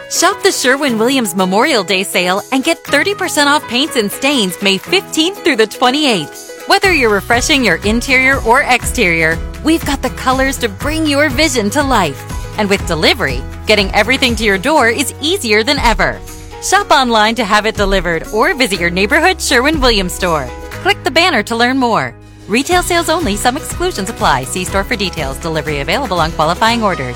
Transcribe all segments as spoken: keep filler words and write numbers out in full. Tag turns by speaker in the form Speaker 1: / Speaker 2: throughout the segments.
Speaker 1: Shop the Sherwin-Williams Memorial Day sale and get thirty percent off paints and stains May fifteenth through the twenty-eighth. Whether you're refreshing your interior or exterior, we've got the colors to bring your vision to life. And with delivery, getting everything to your door is easier than ever. Shop online to have it delivered or visit your neighborhood Sherwin-Williams store. Click the banner to learn more. Retail sales only. Some exclusions apply. See store for details. Delivery available on qualifying orders.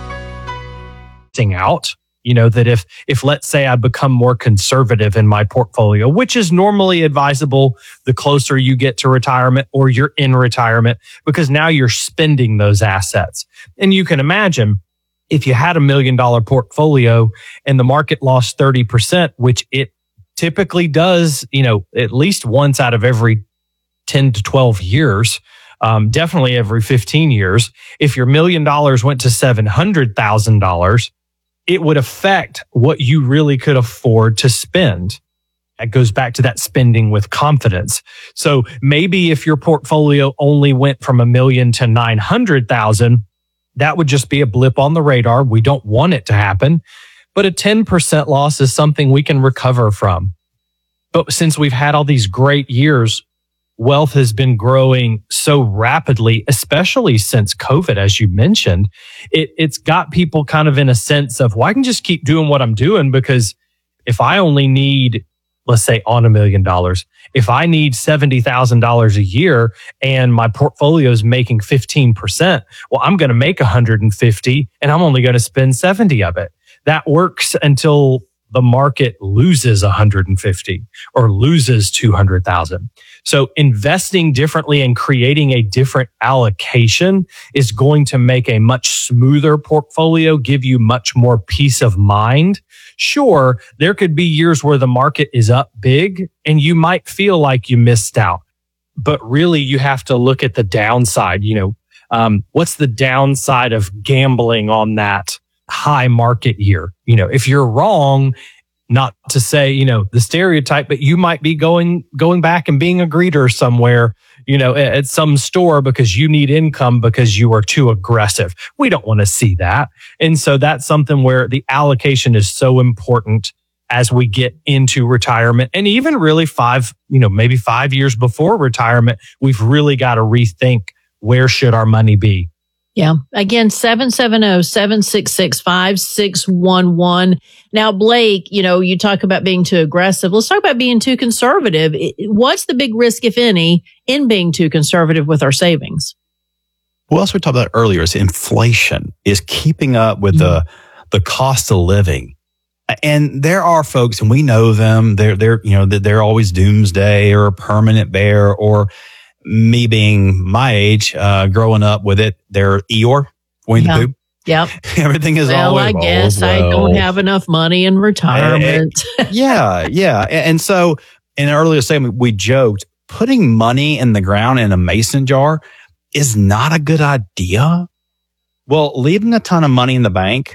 Speaker 2: Out, you know, that if, if let's say I become more conservative in my portfolio, which is normally advisable the closer you get to retirement or you're in retirement, because now you're spending those assets. And you can imagine if you had a million dollar portfolio and the market lost thirty percent, which it typically does, you know, at least once out of every ten to twelve years, um, definitely every fifteen years. If your million dollars went to seven hundred thousand dollars, it would affect what you really could afford to spend. That goes back to that spending with confidence. So maybe if your portfolio only went from a million to nine hundred thousand, that would just be a blip on the radar. We don't want it to happen, but a ten percent loss is something we can recover from. But since we've had all these great years, wealth has been growing so rapidly, especially since COVID, as you mentioned. It, it's got people kind of in a sense of, well, I can just keep doing what I'm doing, because if I only need, let's say on a million dollars, if I need seventy thousand dollars a year and my portfolio is making fifteen percent, well, I'm going to make one hundred fifty and I'm only going to spend seventy of it. That works until the market loses one hundred fifty or loses two hundred thousand. So investing differently and creating a different allocation is going to make a much smoother portfolio, give you much more peace of mind. Sure, there could be years where the market is up big and you might feel like you missed out, but really you have to look at the downside. You know, um, what's the downside of gambling on that high market year? You know, if you're wrong, not to say, you know, the stereotype, but you might be going, going back and being a greeter somewhere, you know, at, at some store because you need income because you are too aggressive. We don't want to see that. And so that's something where the allocation is so important as we get into retirement, and even really five, you know, maybe five years before retirement, we've really got to rethink where should our money be.
Speaker 3: Yeah. Again, seven seven zero, seven six six, five six one one. Now, Blake, you know, you talk about being too aggressive. Let's talk about being too conservative. What's the big risk, if any, in being too conservative with our savings?
Speaker 4: Well, as we talked about earlier, is inflation is keeping up with mm-hmm. the the cost of living. And there are folks, and we know them, they're, they're, you know, they're always doomsday or a permanent bear, or me being my age, uh, growing up with it, they're Eeyore, Winnie
Speaker 3: yeah.
Speaker 4: the Pooh.
Speaker 3: Yep.
Speaker 4: Everything is
Speaker 3: well,
Speaker 4: always
Speaker 3: I guess
Speaker 4: well.
Speaker 3: I don't have enough money in retirement.
Speaker 4: And, and, yeah, yeah. And so in an earlier segment, we joked, putting money in the ground in a mason jar is not a good idea. Well, leaving a ton of money in the bank,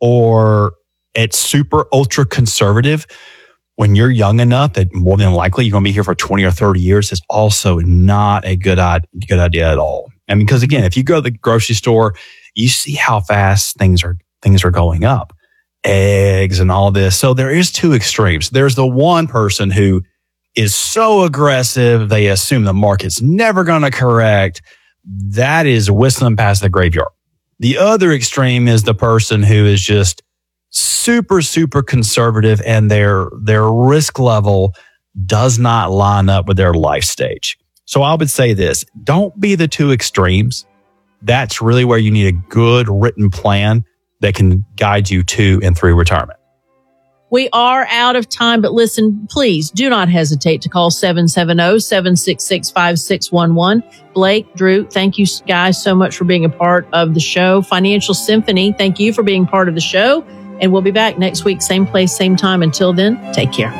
Speaker 4: or it's super ultra conservative when you're young enough that more than likely you're going to be here for twenty or thirty years, is also not a good, good idea at all. And because again, if you go to the grocery store, you see how fast things are, things are going up, eggs and all this. So there is two extremes. There's the one person who is so aggressive, they assume the market's never going to correct. That is whistling past the graveyard. The other extreme is the person who is just super, super conservative, and their, their risk level does not line up with their life stage. So I would say this, don't be the two extremes. That's really where you need a good written plan that can guide you to and through retirement.
Speaker 3: We are out of time, but listen, please do not hesitate to call seven seven zero, seven six six, five six one one. Blake, Drew, thank you guys so much for being a part of the show. Financial Symphony, thank you for being part of the show. And we'll be back next week, same place, same time. Until then, take care.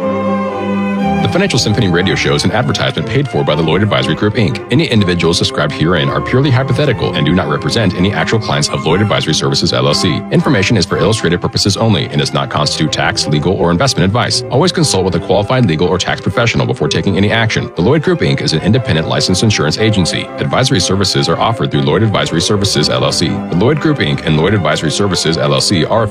Speaker 5: The Financial Symphony radio show is an advertisement paid for by the Lloyd Advisory Group, Incorporated. Any individuals described herein are purely hypothetical and do not represent any actual clients of Lloyd Advisory Services, L L C. Information is for illustrative purposes only and does not constitute tax, legal, or investment advice. Always consult with a qualified legal or tax professional before taking any action. The Lloyd Group, Incorporated is an independent licensed insurance agency. Advisory services are offered through Lloyd Advisory Services, L L C. The Lloyd Group, Incorporated and Lloyd Advisory Services, L L C are